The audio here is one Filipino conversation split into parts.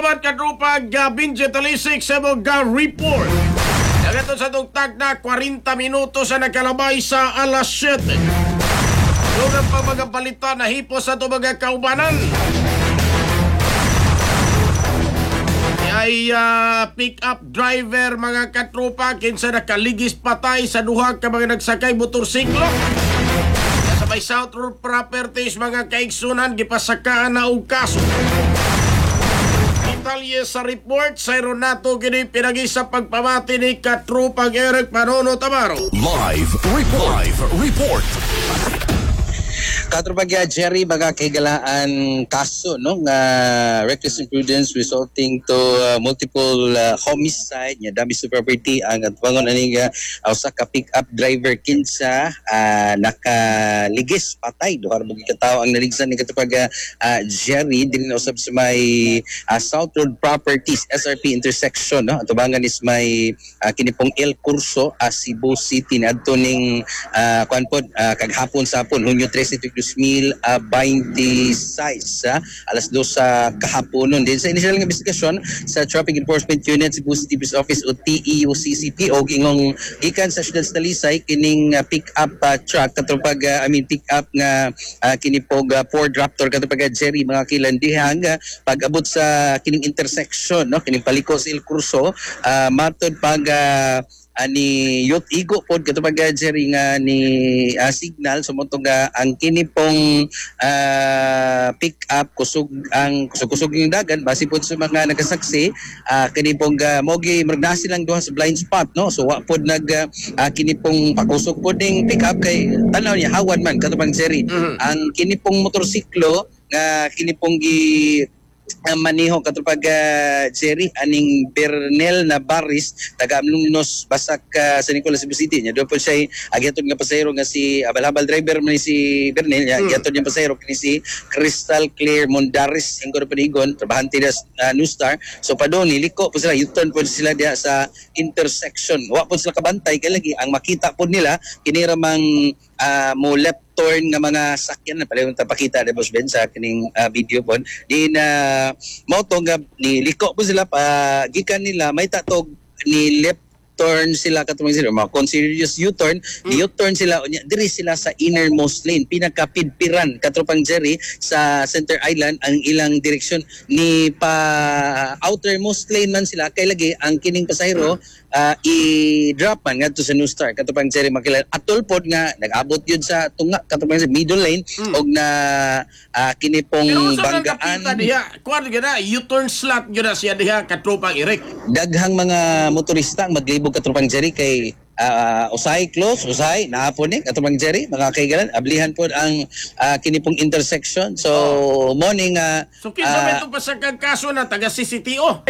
Salamat katrupa Gabin Jetalisik sa mga report. Nagato sa tugtag na 40 minutos sa nakalabay sa alas 7. Lugan pa mga balita na hipo sa ito mga kaubanan. Ay pick-up driver mga katrupa kinsa nakaligis patay sa duha ka mga nagsakay motorsiklo. Sa may South Road Properties mga kaigsunan gipasakaan na og kaso. Detalye sa report sa Ronato kini pinagi sa pagpamati ni katrupa Eric Manono Tamaro. Live report. Katrupagya Jerry, baga kaigalaan kaso no nga reckless imprudence resulting to multiple homicide nya damage to property ang atwangon ani nga usa ka pick-up driver kinsa nakaligis patay duha mo gikatawo ang naligsan ni katrupagya Jerry dinhi usab sa may South Road Properties SRP intersection no atubangan is may kinipong El Curso Cebu City adto ning kuan pod kaghapon sa hapon Hunyo 13 2026 alas 2 sa kahaponon din sa initial nga investigasyon sa Traffic Enforcement Unit Cebu City Police Office o TEUCCP o ingong gikan sa Siyudad Talisay kining pick-up truck katupag pick-up nga kinipog Ford Raptor katupag Jerry mga kilandihang pag-abot sa kining intersection no kining paliko sa El Curso matod pag ani Youth Igo pod katupag Jerry nga ni signal sumutong ang kini pong pick up kusog yung dagan base pod sa mga nagasaksi kini pong mogi magnasi lang duha sa blind spot no so wa pod nag kini pong pakusog pod ning pick up kay tanaw niya hawan man katupag Jerry ang kini pong motorsiklo nga kini pong maniho katupag Jerry aning Bernel Navarris taga Amlungnos Basak sa Nicolas Cebu City nya do po siya agyatod nga pasahero nga si abal-habal driver man si Bernel nya agyatod nga pasahero kini si Crystal Clear Mondaris inggo pa digon trabahante na New Star so padon niliko po sila U-turn po sila diha sa intersection wa po sila kabantay kay lagi ang makita po nila kini ramang mo left turn nga mga sakyan na pala yung tapakita na Boss Ben sa kining video po di na moto nga niliko po sila gikan nila may tatog ni left turn sila katong sila mga considered U-turn U-turn sila diri sila sa innermost lane pinakapidpiran katropang Jerry sa Center Island ang ilang direksyon ni pa outermost lane man sila kay lagi ang kining pasahero i-drop man ngadto sa New Star katupang Jerry makilala atol pod nga nag-abot yun sa tunga katupang sa middle lane og na kini pong banggaan kuan gina U-turn slot gina siya diha katupang Eric daghang mga motorista ang maglibog katupang Jerry kay usay close usay naapon ni katupang Jerry mga kaigalan ablihan pod ang kini pong intersection so morning so kinsa may itong pasagkag kaso na taga CCTO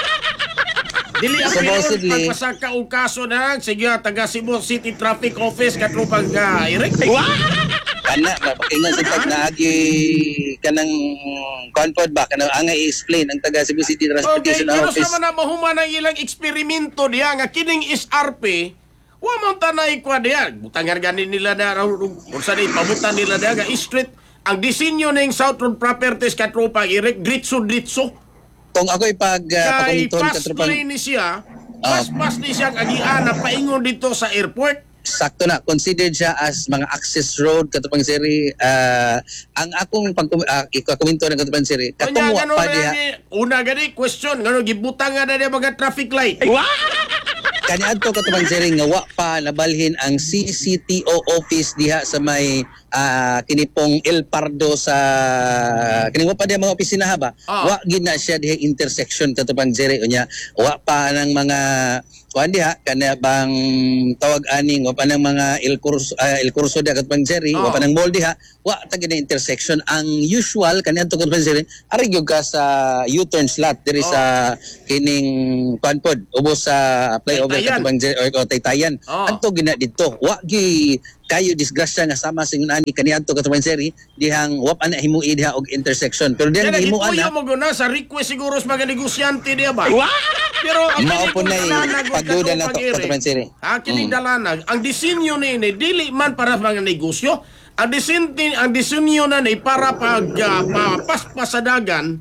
dili supposedly pagpasaka og kaso na sige taga Cebu City Traffic Office katupang Eric kana mapakinggan sa pag naagi kanang confront ba kanang angay i-explain ang taga Cebu City Transportation Office pero sa man mahuman ang ilang eksperimento diha nga kining SRP wa man tanay kwa diha butangan ganin nila na unsa ni pabutan nila diha nga street ang disenyo ning South Road Properties katupang Eric ditso kung ako ipag-pakuminton katropang ni siya pas ni siya agian na paingon dito sa airport sakto na considered siya as mga access road katupang Siri ang akong ikakomento ng katupang Siri katungwa pa diha una gani question ngano gibutang na diha mga traffic light kaniadto katupang Siri nga wa pa nabalhin ang CCTO office diha sa may kinipong El Pardo sa kining wa pa diha mga opisina ba wa gid na siya diha intersection katupang Siri unya wa pa nang mga kuan diha kana bang tawag aning wa pa nang mga El Curso diha katupang Jerry wa pa nang mall diha wa tagi na intersection ang usual kaniadto katupang Jerry ari gyud ka sa U-turn slot diri sa kining kuan pod ubos sa flyover katupang Jerry o Taytayan adto gina didto wa gi kayo disgrasya nga sama sa ani kaniadto katupang Jerry dihang wa pa na himui diha og intersection pero diha himuan na mo guna sa request siguro sa mga negosyante diha ba pero ang maupon na pagduda na katupang Jerry kining dalanag ang disenyo ni dili man para sa mga negosyo ang disenyo na ni para pag paspas sa dagan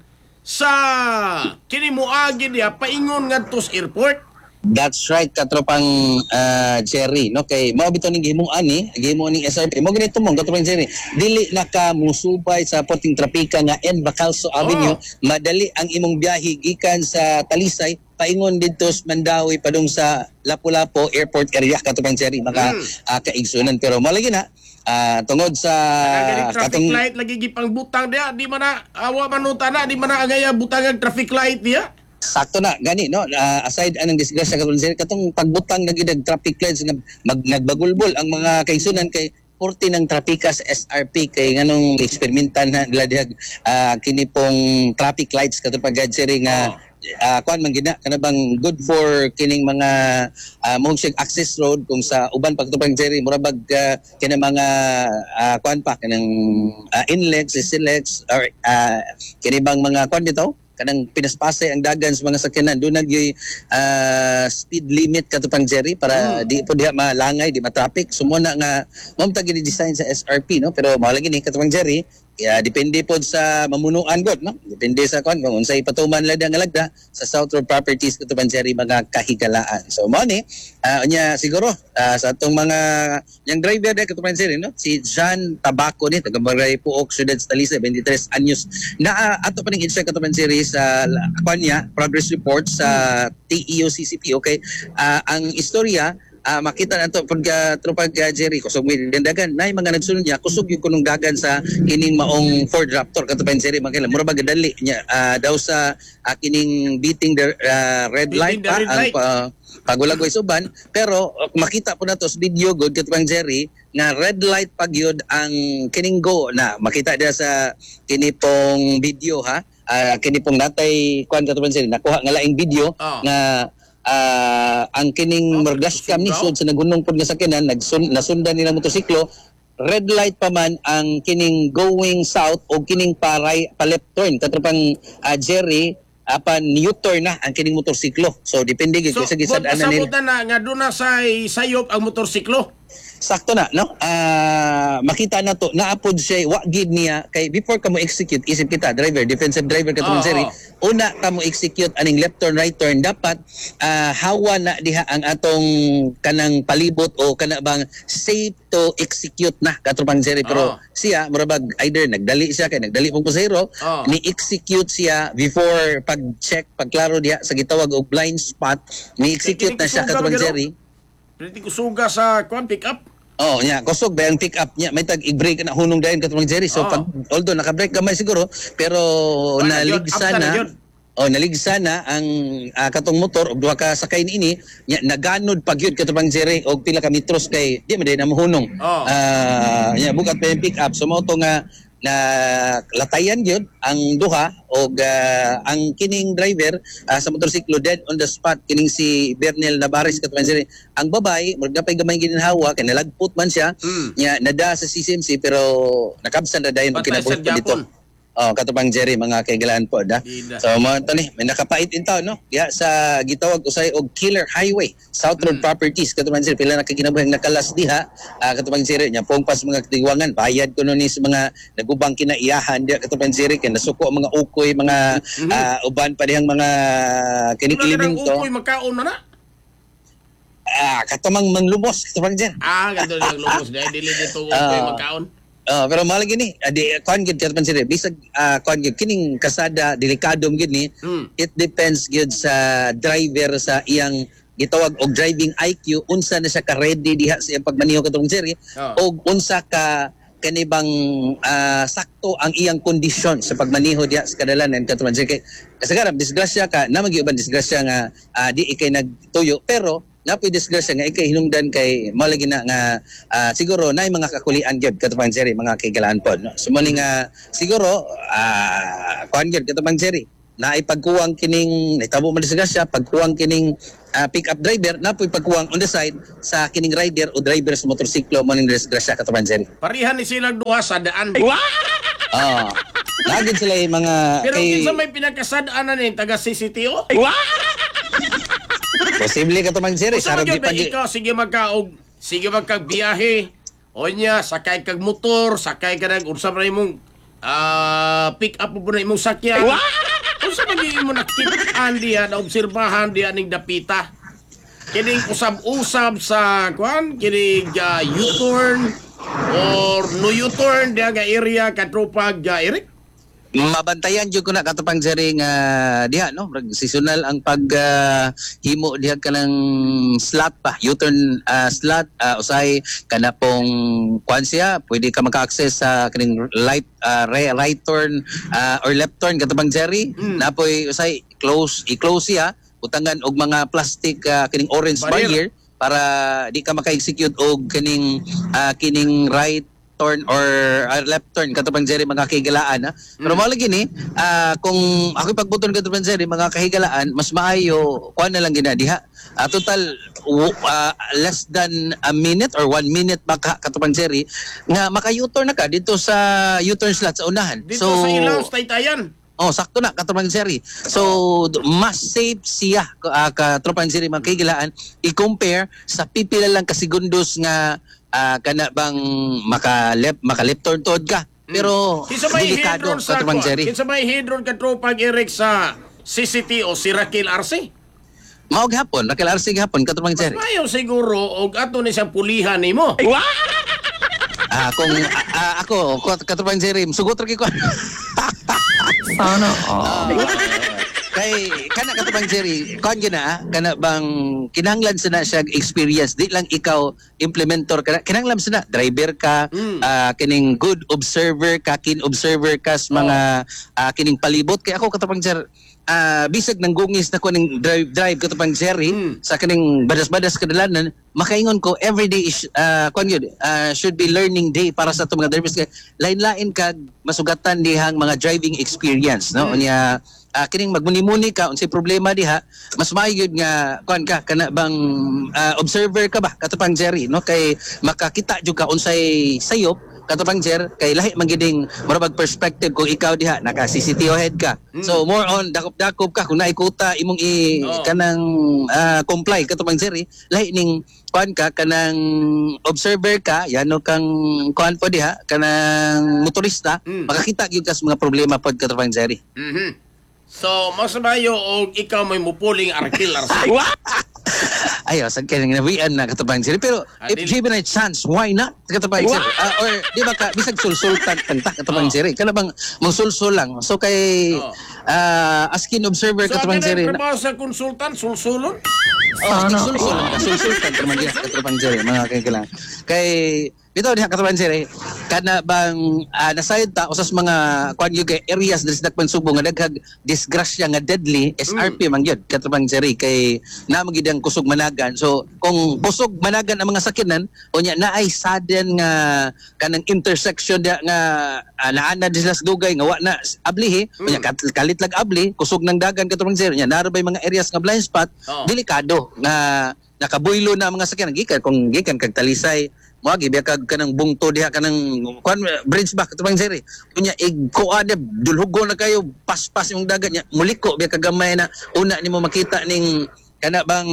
sa kini moagi diya paingon ngadto sa airport. That's right, katropang Jerry, no? Kay mao bitaw ning gihimong ning SRP. Mo ganito mong katropang Jerry. Dili na ka musubay sa puting trapika nga N. Bacalso Avenue. Madali ang imong biyahe gikan sa Talisay paingon dito sa Mandawi padung sa Lapu-Lapu Airport area katropang Jerry mga kaigsunan. Pero malagi na tungod sa traffic light lagi gipang butang diya, di man na awa manuta na, di man na agaya butang ang traffic light diya. Sakto na gani no, aside anang disgrasya katong pagbutang na gid traffic lights nga nagbagulbol ang mga kaigsunan kay porte ng trapika sa SRP kay nganong eksperimentan na nila dihag kini pong traffic lights katong pag-gadgering nga kuan man gina kana bang good for kining mga mohong sig access road kung sa uban pagtupang Jerry murabag kina mga kuan pa kanang inlets, silex or kini bang mga kuan dito kanang pinaspasay ang dagan sa mga sakyanan doon nagyoy speed limit katupang Jerry para di po diha malangay di ma-traffic sumuna nga mamta gid design sa SRP no pero mahalaga ni katupang Jerry depende po sa mamunuan god no depende sa kung unsay patuman lada nga lagda sa South Road Properties katupang Jerry mga kahigalaan so mao ni unya siguro sa atong mga yang driver de katupang Jerry no si John Tabaco ni taga Barangay Puok Ciudad Talisay 23 anyos na ato pa ning insert katupang Jerry sa kanya progress report sa TEOCCP okay ang istorya makita nato pagka tropag Jerry kusog mi dendagan nay mga nagsunod niya kusog yung kunong dagan sa kining maong Ford Raptor katupang Jerry magkailan mura ba gadali niya daw sa kining beating the red light pa ang pagulagway suban pero makita po nato sa video good katupang Jerry nga red light pagyud ang kining go na makita dia sa kini pong video ha kini pong natay kuan katupang Jerry nakuha nga laing video nga ang kining dashcam ni sud sa nagunong pod nga sakyanan nasundan nila motorsiklo red light pa man ang kining going south o kining pa left turn katropang Jerry apan U-turn na ang kining motorsiklo so depende gid sa gisadaan nila na nga doon na sayop ang motorsiklo. Sakto na no makita na to naapod siya wa gid niya kay before ka mo execute isip kita driver defensive driver katong Jerry una ka mo execute aning left turn right turn dapat hawa na diha ang atong kanang palibot o kana bang safe to execute na katong Jerry pero siya murabag either nagdali siya kay nagdali pong pasahero ni execute siya before pag-check pagklaro diha sa gitawag og blind spot ni execute na siya katong Jerry Pwede ko suga sa pick up. Nya kusog ba ang pick up niya may tag i-brake na hunong dayon katong Jerry so pag although naka-brake gamay siguro pero naligsa na ang katong motor og duha ka sakay niini naganod pagyud katong Jerry og pila ka metros kay di man na mahunong nya bugat pa yung pick up so mao to nga na latayan gyud ang duha og ang kining driver sa motorsiklo dead on the spot kining si Bernel Navarez katong Jerry ang babay murag pay gamay ginhawa kay nalagpot man siya nya nada sa CCMC pero nakabsan na dayon og kinabuhi dito katupang Jerry mga kaigalaan po da. So mo to ni may nakapait in town no ya sa gitawag usay og Killer Highway South Road Properties katupang Jerry pila nakakinabuhi nakalas diha katupang Jerry nya pongpas mga tiwangan bayad kuno ni sa mga nagubang kinaiyahan dia katupang Jerry kay nasuko mga ukoy mga uban pa dihang mga kinikilibing to ukoy magkaon na katumang manlumos katupang Jerry ganto lang lumos dili dito ukoy magkaon. Pero mahal gini kuan gid katman sila bisag kuan gid kining kasada delikado gid ni it depends gid sa driver sa iyang gitawag og driving IQ unsa na siya ka ready diha sa iyang pagmaneho katong Jerry og unsa ka kanibang sakto ang iyang kondisyon sa pagmaneho diha sa kadalanan katong Jerry kasi garab disgrasya ka na magyuban disgrasya nga di ikay nagtuyo pero napoy disgrasya nga ikay hinungdan kay malagi na nga siguro naay mga kakulian gyud katupang Jerry mga kaigalaan pod no sumali nga siguro kuan gyud katupang Jerry naay pagkuwang kining nitabo man disgrasya pagkuwang kining pick up driver napoy pagkuwang on the side sa kining rider o driver sa motorsiklo mo ning disgrasya katupang Jerry parihan ni silang duha sa daan nagid sila mga pero kinsa may pinakasadaan na ni taga CCTO posible katupang Jerry sarap di pag ikaw sige magkagbiyahe o nya sakay kag motor sakay ka nag unsa man imong pick up mo na imong sakyan Unsa man gyud mo nakit-an diha na obserbahan diha ning dapita? Kining usab-usab sa kuan, kining U-turn or no U-turn diha nga area katropag Eric? Mabantayan jud ko na katapang Jerry nga diha no, seasonal ang pag himo diha kanang slot pa, U-turn slot usay kana pong kuan siya, pwede ka maka-access sa kaning right turn or left turn katapang Jerry. Napoy usay i-close siya utangan og mga plastic kining orange barrier para di ka maka-execute og kining right turn or left turn katapang Jerry mga kahigalaan. Pero mao lagi ni kung ako pagbuton katapang Jerry mga kahigalaan, mas maayo kuan na lang gina diha. Total less than a minute or 1 minute baka katapang Jerry nga maka-U-turn na ka dito sa U-turn slot sa unahan. Dito sa Ilaos, Taytayan. Sakto na katropang Jerry. So mas safe siya katropang Jerry mga kahigalaan i-compare sa pipila lang ka segundos nga kana bang maka-left turn tuod ka. Pero kinsa may delikado hidron sa katropang Jerry. kinsa may hidron katropag Eric sa CCT o si Raquel Arce? Mao gihapon, Raquel Arce gihapon katropang Jerry. Mayo siguro og ato ni siyang pulihan nimo. Kung ako katropang Jerry, sugot ra ko. Sana Kay kana katapang Jerry, kuan gina kana bang kinahanglan sana siya experience, di lang ikaw implementor ka, kinahanglan sana driver ka, kining good observer ka, keen observer ka sa mga kining palibot. Kay ako katapang Jerry, bisag nang gungis na ko ning drive katapang Jerry sa kining badas-badas kadalanan, makaingon ko everyday is should be learning day para sa mga drivers. Lain-lain kag masugatan dihang mga driving experience, no? Unya kining magmuni-muni ka unsay problema diha, mas maayo nga kuan ka kana bang observer ka ba katapang Jerry, no? Kay makakita jud ka unsay sayop katapang Jer, kay lahi man giding murag perspective kung ikaw diha naka CCTV head ka. So more on dakop-dakop ka kung naikuta imong kanang comply katapang Jerry, lahi ning kuan ka kanang observer ka, yano kang kuan po diha kanang motorista, makakita gyud ka sa mga problema pod katapang Jerry. So, mas mayo og ikaw may mupuling Raquel Arce. Ayo, sa kanya nawian na katapang Jerry. Pero if given a chance, why not katapang Jerry? Or di ba ka bisag sulsultan kanta katapang Jerry? Kana bang musulsul lang. So kay askin observer So, katapang Jerry. trabaho sa konsultan, sulsulon? Sulsultan katapang Jerry, mga kaibigan. Kay bitaw diha katapang Jerry, kana bang nasayod ta usas mga kuan gyud kay areas diri sa Dakpan Subo nga daghag disgrasya nga deadly, SRP man gyud katapang Jerry, kay namo gid ang kusog managan. So kung kusog managan ang mga sakyanan, unya naay sudden nga kanang intersection dia nga naana sila sa dugay nga wa na ablihi, unya kalit lag abli, kusog ng dagan katapang Jerry, unya narabay mga areas nga blind spot, delikado nga nakabuylo na ang mga sakyanan gikan kag Talisay moagi biya kag kanang bungto diha kanang kuan bridge back katapang Jerry, unya igkuan dulhugo na kayo paspas yung dagat nya muliko biya kag gamay na una nimo makita ning kana bang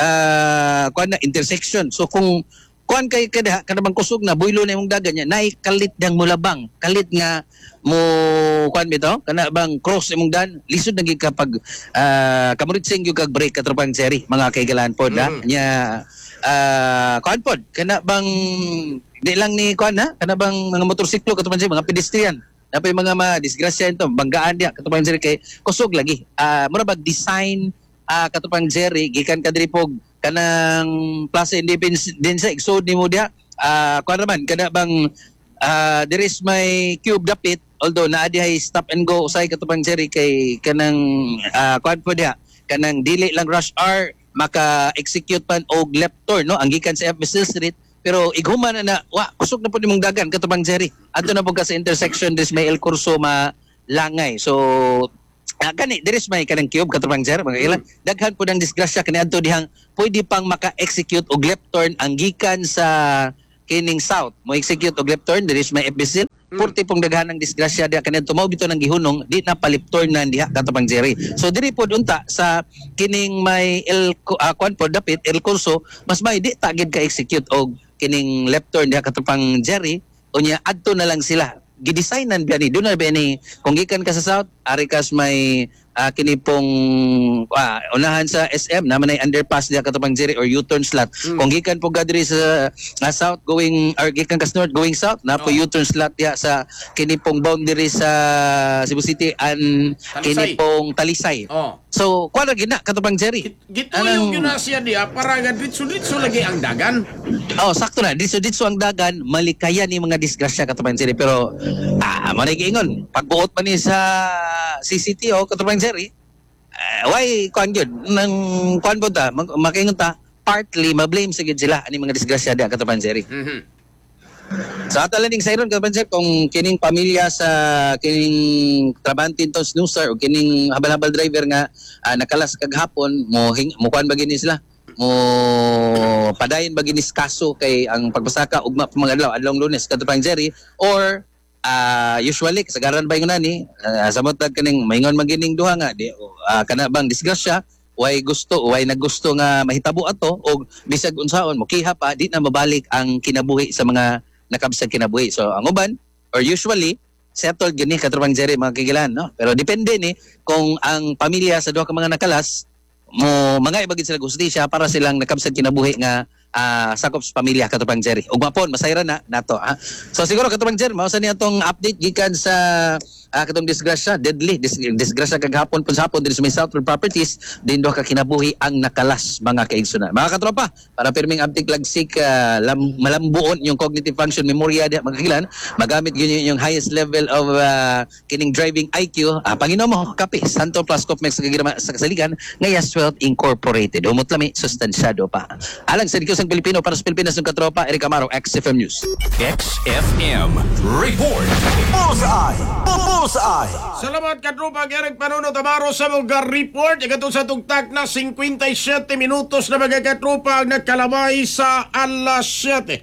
kuan na intersection. So kung kuan kay kada bang kusog na buylo na imong dagat nya nay kalit dang mulabang, kalit nga mo kuan bitaw kana bang cross imong dan lisod na gid kapag kamuritsing gyud kag break katapang Jerry, mga kaigalan pod nya kuan pod kana bang di lang ni kuan kana bang mga motorsiklo katapang Jerry, mga pedestrian napay mga madisgrasya ito banggaan dia katapang Jerry, kay kusog lagi mura bag design katapang Jerry gikan kadiri pog kanang Plaza Independence din sa igsod nimo dia kuan naman kana bang there is my cube dapit, although naa dihay stop and go usay katapang Jerry, kay kanang kuan po dia kanang dili lang rush hour maka-execute pan og left turn, no, ang gikan sa FBC Street, pero ighuman na kusog na po nimong dagan katapang Jerry adto na po ka sa intersection des may El Curso malangay. So kani diris may kanang cube katapang Jerry, mga ilan daghan po ng disgrasya kani adto dihang pwede pang maka-execute og left turn ang gikan sa kining south mo execute og left turn diris may FBC. Porte pong daghan ng disgrasya diha kanadto mao bitaw ng gihunong di na palip turn na diha katapang Jerry. So diri pod unta sa kining may kuan pod dapit El Curso, mas may di tagid ka execute og kining left turn diha katapang Jerry, unya adto na lang sila gidesignan biya ni doon na biya ni kung gikan ka sa south ari kas may kini pong unahan sa SM naman ay underpass diha katubang Jerry or U-turn slot. Kung gikan po gadri sa south going or gikan kas north going south na po U-turn slot diha sa kini pong boundary sa Cebu City and kini pong Talisay. So kuha lagi na katubang Jerry. Gituyong yun na siya diya para nga ditso lagi ang dagan. Sakto na. Ditso ang dagan, malikayan ni mga disgrasya katubang Jerry. Pero, manigingon, pagbuot pa ni sa CCTO katubang Jerry, why, kuhan yun, nang kuhan po ta, makingon ta, partly, mablame sa gid sila ani mga disgrasya diya katubang Jerry. Sa atalaning sa iron katubang Jerry, kung kining pamilya sa kining Trabantin to snoozer o kining habal-habal driver nga nakalas kaghapon, mo kuhan ba gini sila? Mo padayon ba ginis kaso kay ang pagbasaka ugma pa mga adlong Lunes katubang Jerry or usually kasagaran ba yung nani samot kaning maingon magining duha nga di kana bang disgrasya way naggusto nga mahitabo ato o bisag unsaon mo kiha pa di na mabalik ang kinabuhi sa mga nakabsag kinabuhi. So ang uban or usually settled gini katubang Jerry mga kigilan, no? Pero depende ni kung ang pamilya sa duha ka mga nakalas mo mga ibagin sila gustisya para silang nakabsad kinabuhi nga sakop sa pamilya katubang Jerry. Ug mapon masayra na nato. So siguro katubang Jerry mao sa niya tong update gikan sa katong disgrasya, deadly disgrasya kaghapon pun sa hapon diri sa may Southwood Properties din duha ka kinabuhi ang nakalas mga kaigsunan. Mga katropa, para pirming update lagsik malambuon yung cognitive function memoria diha mga kilan, magamit gyud yung highest level of kining driving IQ. Panginoon mo kape Santo Plus Copmex sa kasaligan nga Yaswelt Incorporated. Umot lami sustansyado pa. Alang sa Diyos ang Pilipino para sa Pilipinas ng katropa, Eric Amaro, XFM News. XFM Report. Bullseye. Salamat katropa Eric Panono Tamaro sa mga report. Ikato sa tugtak na 57 minutos na mga katropa ang nagkalabay sa alas 7.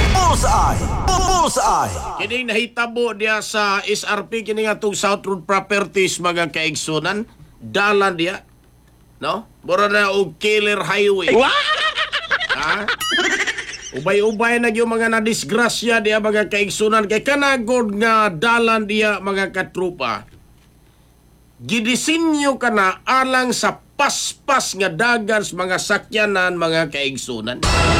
Bullseye. Kining nahitabo diya sa SRP kining atong South Road Properties mga kaigsunan. Dalan diya. No? Mura na og killer highway. Ubay-ubay na yung mga nadisgrasya diya mga kaigsunan kay kanagod nga dalan diya mga katrupa. Gidisinyo ka na alang sa paspas nga dagan sa mga sakyanan mga kaigsunan.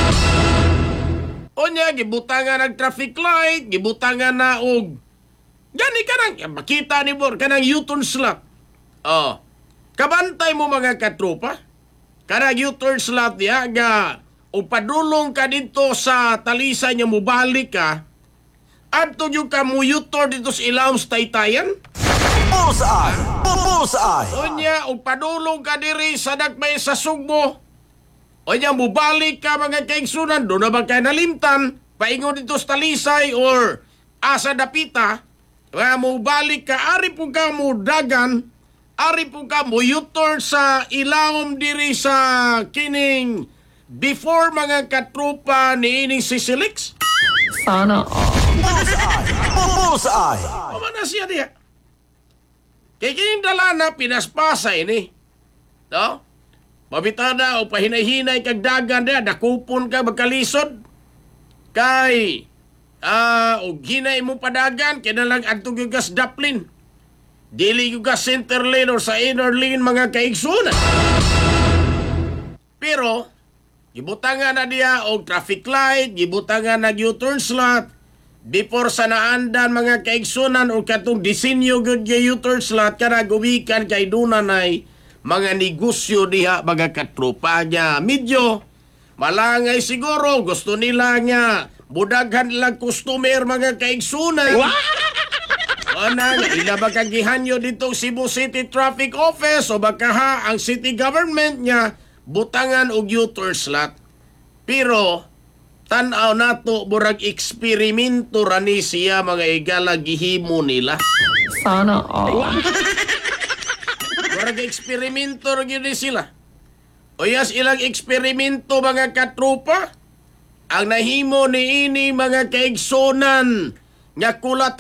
Onya, gibutangan ng traffic light, gibutangan na og gani ka nang makita ni Bor, kanang U-turn slot. Kabantay mo mga katrupa. Kanang U-turn slot diya nga o padulong ka dito sa Talisay niya mubalik ka adto yung ka mo U-turn dito sa ilawom sa Taytayan. Bullseye. Onya, o padulong ka diri sa Dagmay sa Sugbo. Onya, mubalik ka mga kaigsunan, doon na ba kayo nalimtan? Paingon dito sa Talisay or asa Dapita. Mubalik ka, ari po ka mo dagan, ari po ka mo U-turn sa ilawom diri sa kining before mga katrupa ni ining Sisilix. Sana all. Bullseye. Pamana siya diya. Kaya kining dalana pinaspasa ini. No? Mabitana o pahinay-hinay kag dagan diya, nakupon ka magkalisod. Kay, o ginay mo padagan, kaya lang adtong yung gas daplin. Dili yung gas center lane or sa inner lane mga kaigsunan. Pero, gibutangan na diya og traffic light, gibutangan na U-turn slot, before sa naandan mga kaigsunan o katong disenyo gud nga U-turn slot kana gumikan kay dunay mga negosyo diha mga katropa niya. Medyo malangay siguro, gusto nila nga budaghan lang customer mga kaigsunan. Ana, ila baka gihanyo dito Cebu City Traffic Office o baka ha ang city government niya butangan og U-turn slot. Pero tan-aw nato burag eksperimento rani siya mga igala gihimo nila. Sana all. Burag eksperimento ra gyud sila. O yas ilang eksperimento mga katrupa ang nahimo ni ini mga kaigsunan nga kulat